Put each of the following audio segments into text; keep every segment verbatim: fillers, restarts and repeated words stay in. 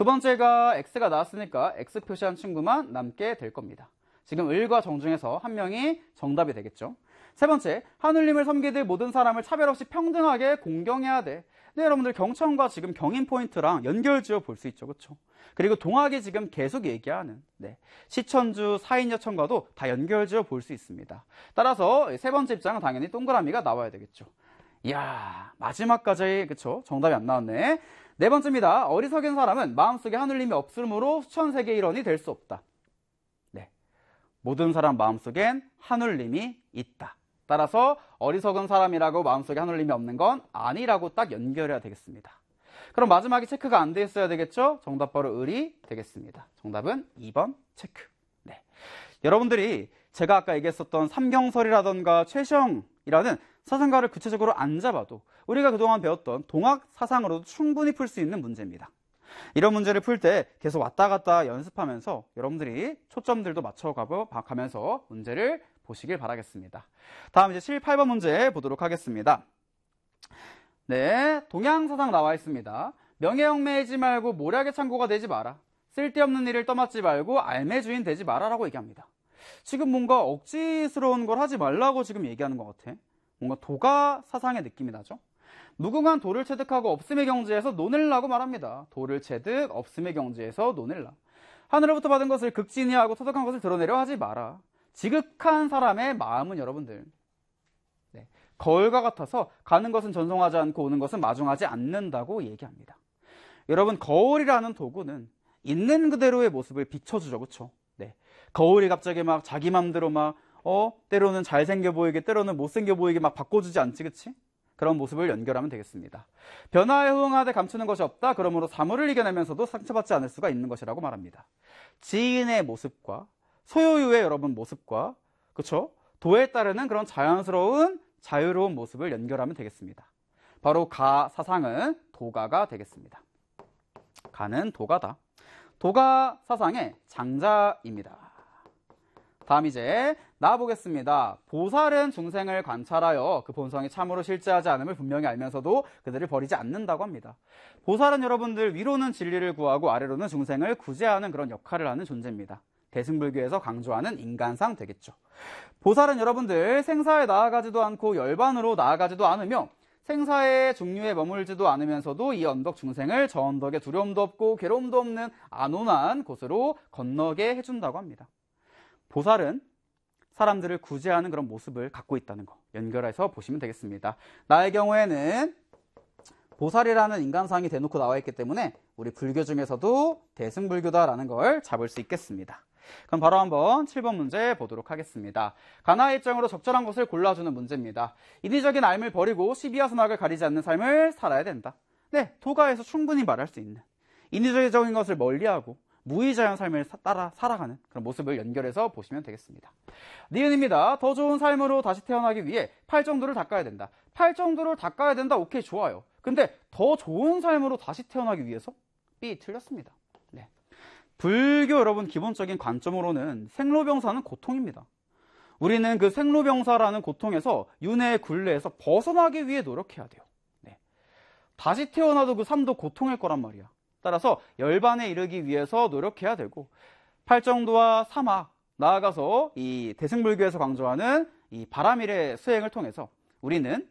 두 번째가 x가 나왔으니까 x 표시한 친구만 남게 될 겁니다. 지금 을과 정 중에서 한 명이 정답이 되겠죠. 세 번째, 하늘님을 섬기듯 모든 사람을 차별 없이 평등하게 공경해야 돼. 네, 여러분들 경천과 지금 경인 포인트랑 연결지어 볼 수 있죠. 그렇죠? 그리고 동학이 지금 계속 얘기하는 네, 시천주, 사인여천과도 다 연결지어 볼 수 있습니다. 따라서 세 번째 입장은 당연히 동그라미가 나와야 되겠죠. 이야, 마지막까지 그쵸? 정답이 안 나왔네. 네 번째입니다. 어리석은 사람은 마음속에 하늘님이 없으므로 수천세계 일원이 될 수 없다. 네, 모든 사람 마음속엔 하늘님이 있다. 따라서 어리석은 사람이라고 마음속에 하늘님이 없는 건 아니라고 딱 연결해야 되겠습니다. 그럼 마지막에 체크가 안 돼 있어야 되겠죠? 정답 바로 을이 되겠습니다. 정답은 이 번 체크. 네. 여러분들이 제가 아까 얘기했었던 삼경설이라던가 최시영이라는 사상가를 구체적으로 안 잡아도 우리가 그동안 배웠던 동학 사상으로도 충분히 풀 수 있는 문제입니다. 이런 문제를 풀 때 계속 왔다 갔다 연습하면서 여러분들이 초점들도 맞춰가면서 문제를 보시길 바라겠습니다. 다음 이제 칠, 팔 번 문제 보도록 하겠습니다. 네, 동양사상 나와 있습니다. 명예영매이지 말고 모략의 창고가 되지 마라. 쓸데없는 일을 떠맡지 말고 알매주인 되지 마라 라고 얘기합니다. 지금 뭔가 억지스러운 걸 하지 말라고 지금 얘기하는 것 같아. 뭔가 도가 사상의 느낌이 나죠. 무궁한 도를 체득하고 없음의 경지에서 논을라고 말합니다. 도를 체득, 없음의 경지에서 논을라. 하늘로부터 받은 것을 극진히하고 토득한 것을 드러내려 하지 마라. 지극한 사람의 마음은 여러분들 네, 거울과 같아서 가는 것은 전송하지 않고 오는 것은 마중하지 않는다고 얘기합니다. 여러분, 거울이라는 도구는 있는 그대로의 모습을 비춰주죠. 그렇죠? 네, 거울이 갑자기 막 자기 맘대로 막 어, 때로는 잘생겨 보이게 때로는 못생겨 보이게 막 바꿔주지 않지. 그치? 그런 모습을 연결하면 되겠습니다. 변화에 호응하되 감추는 것이 없다. 그러므로 사물을 이겨내면서도 상처받지 않을 수가 있는 것이라고 말합니다. 지인의 모습과 소유유의 여러분 모습과 그쵸? 도에 따르는 그런 자연스러운 자유로운 모습을 연결하면 되겠습니다. 바로 가 사상은 도가가 되겠습니다. 가는 도가다. 도가 사상의 장자입니다. 다음 이제 나와보겠습니다. 보살은 중생을 관찰하여 그 본성이 참으로 실제하지 않음을 분명히 알면서도 그들을 버리지 않는다고 합니다. 보살은 여러분들 위로는 진리를 구하고 아래로는 중생을 구제하는 그런 역할을 하는 존재입니다. 대승불교에서 강조하는 인간상 되겠죠. 보살은 여러분들 생사에 나아가지도 않고 열반으로 나아가지도 않으며 생사의 중류에 머물지도 않으면서도 이 언덕 중생을 저 언덕에 두려움도 없고 괴로움도 없는 안온한 곳으로 건너게 해준다고 합니다. 보살은 사람들을 구제하는 그런 모습을 갖고 있다는 거 연결해서 보시면 되겠습니다. 나의 경우에는 보살이라는 인간상이 대놓고 나와 있기 때문에 우리 불교 중에서도 대승불교다라는 걸 잡을 수 있겠습니다. 그럼 바로 한번 칠 번 문제 보도록 하겠습니다. 가나의 입장으로 적절한 것을 골라주는 문제입니다. 인위적인 앓을 버리고 시비와 선악을 가리지 않는 삶을 살아야 된다. 네, 도가에서 충분히 말할 수 있는 인위적인 것을 멀리하고 무의자연 삶을 따라 살아가는 그런 모습을 연결해서 보시면 되겠습니다. 니은입니다. 더 좋은 삶으로 다시 태어나기 위해 팔정도를 닦아야 된다. 팔정도를 닦아야 된다. 오케이, 좋아요. 근데 더 좋은 삶으로 다시 태어나기 위해서? B, 틀렸습니다. 네. 불교 여러분 기본적인 관점으로는 생로병사는 고통입니다. 우리는 그 생로병사라는 고통에서 윤회의 굴레에서 벗어나기 위해 노력해야 돼요. 네. 다시 태어나도 그 삶도 고통일 거란 말이야. 따라서 열반에 이르기 위해서 노력해야 되고 팔정도와 사막 나아가서 이 대승불교에서 강조하는 이 바람일의 수행을 통해서 우리는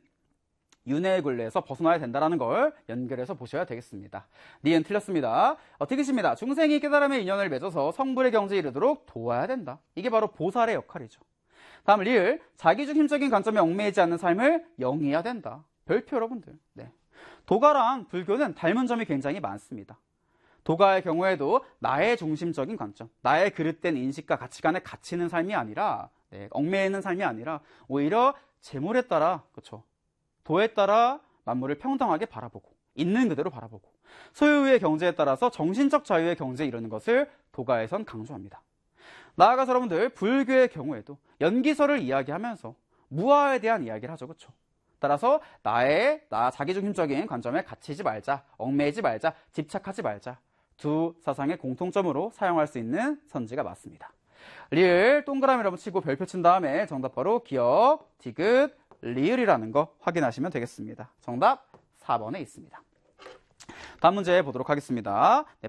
윤회의 굴레에서 벗어나야 된다는 걸 연결해서 보셔야 되겠습니다. 니은 틀렸습니다. 어떻게 십니다. 중생이 깨달음의 인연을 맺어서 성불의 경지에 이르도록 도와야 된다. 이게 바로 보살의 역할이죠. 다음 리을 자기중심적인 관점에 얽매이지 않는 삶을 영위해야 된다. 별표 여러분들. 네. 도가랑 불교는 닮은 점이 굉장히 많습니다. 도가의 경우에도 나의 중심적인 관점, 나의 그릇된 인식과 가치관에 갇히는 삶이 아니라 네, 얽매이는 삶이 아니라 오히려 재물에 따라 그렇죠. 도에 따라 만물을 평등하게 바라보고 있는 그대로 바라보고 소유의 경제에 따라서 정신적 자유의 경제에 이르는 것을 도가에선 강조합니다. 나아가서 여러분들 불교의 경우에도 연기설을 이야기하면서 무아에 대한 이야기를 하죠. 그렇죠? 따라서 나의 나 자기중심적인 관점에 갇히지 말자, 얽매이지 말자, 집착하지 말자 두 사상의 공통점으로 사용할 수 있는 선지가 맞습니다. 리을 동그라미 여러분 치고 별표 친 다음에 정답 바로 기역, 디귿, 리을이라는 거 확인하시면 되겠습니다. 정답 사 번에 있습니다. 다음 문제 보도록 하겠습니다. 네,